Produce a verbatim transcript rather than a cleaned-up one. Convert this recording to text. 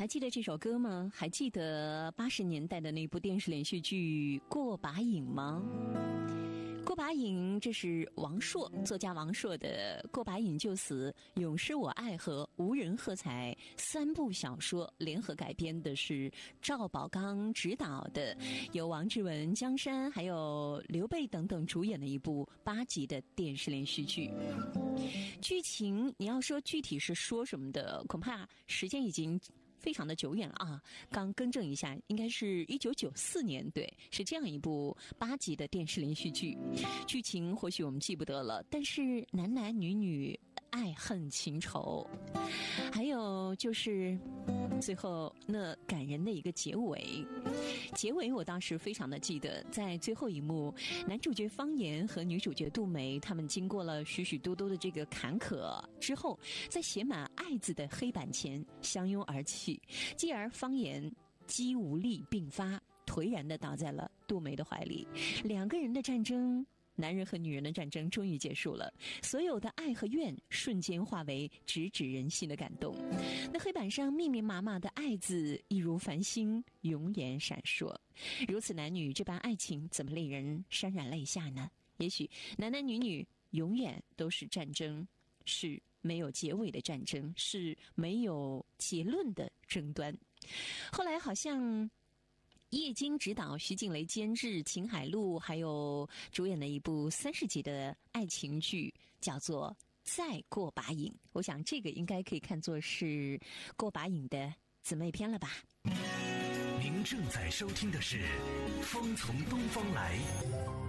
还记得这首歌吗？还记得八十年代的那部电视连续剧《过把瘾》吗？过把瘾，这是王朔作家王朔的《过把瘾就死》《永失我爱》和《无人喝彩》三部小说联合改编的，是赵宝刚执导的，由王志文、江山还有刘备等等主演的一部八集的电视连续剧。剧情你要说具体是说什么的，恐怕时间已经非常的久远了啊！刚更正一下，应该是一九九四年，对，是这样一部八集的电视连续剧。剧情或许我们记不得了，但是男男女女爱恨情仇，还有就是最后那感人的一个结尾。结尾我当时非常的记得，在最后一幕，男主角方言和女主角杜梅他们经过了许许多多的这个坎坷之后，在写满爱字的黑板前相拥而泣，继而方言肌无力病发，颓然地倒在了杜梅的怀里。两个人的战争，男人和女人的战争终于结束了，所有的爱和怨瞬间化为直指人心的感动。那黑板上密密麻麻的爱字，一如繁星，永远闪烁。如此男女这般爱情，怎么令人潸然泪下呢？也许男男女女永远都是战争，是没有结尾的战争，是没有结论的争端。后来好像叶金执导，徐静蕾监制，秦海璐还有主演的一部三十集的爱情剧，叫做《再过把瘾》。我想这个应该可以看作是过把瘾的姊妹篇了吧。 您正在收听的是《风从东方来》，